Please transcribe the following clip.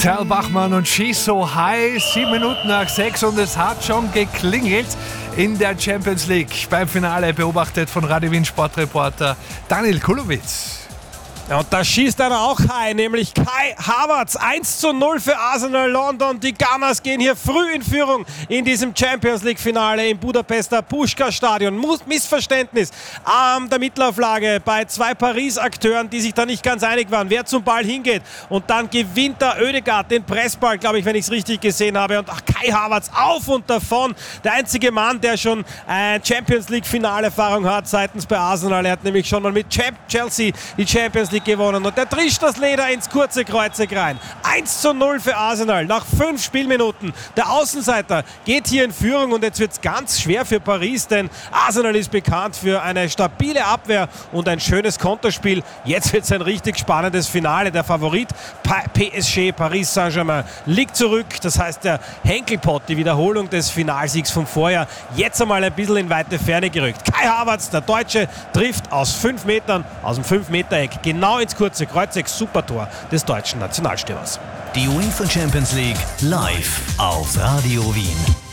Tal Bachmann und She's So High, 7 Minuten nach 6 und es hat schon geklingelt in der Champions League. Beim Finale beobachtet von Radio Wien Sportreporter Daniel Kulowitz. Ja, und da schießt einer auch high, nämlich Kai Havertz. 1:0 für Arsenal London. Die Gunners gehen hier früh in Führung in diesem Champions League Finale im Budapester Puskás-Stadion. Missverständnis an der Mittelauflage bei zwei Paris-Akteuren, die sich da nicht ganz einig waren, wer zum Ball hingeht. Und dann gewinnt der Ødegaard den Pressball, glaube ich, wenn ich es richtig gesehen habe. Und Kai Havertz auf und davon. Der einzige Mann, der schon eine Champions League Finalerfahrung hat seitens bei Arsenal. Er hat nämlich schon mal mit Chelsea die Champions League gewonnen und der trischt das Leder ins kurze Kreuzeck rein. 1:0 für Arsenal nach 5 Spielminuten. Der Außenseiter geht hier in Führung und jetzt wird es ganz schwer für Paris, denn Arsenal ist bekannt für eine stabile Abwehr und ein schönes Konterspiel. Jetzt wird es ein richtig spannendes Finale. Der Favorit PSG, Paris Saint-Germain, liegt zurück. Das heißt, der Henkelpott, die Wiederholung des Finalsiegs vom Vorjahr, jetzt einmal ein bisschen in weite Ferne gerückt. Kai Havertz, der Deutsche, trifft aus 5 Metern, aus dem 5-Meter-Eck, genau ins kurze Kreuzeck, Supertor des deutschen Nationalstürmers. Die UEFA Champions League live auf Radio Wien.